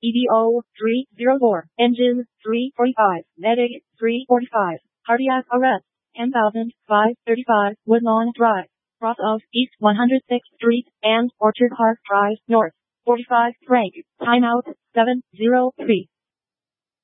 EDO 304, engine 345, medic 345, cardiac arrest 10,535, Woodlawn Drive, cross of East 106th Street and Orchard Park Drive North, 45 break, timeout 7:03.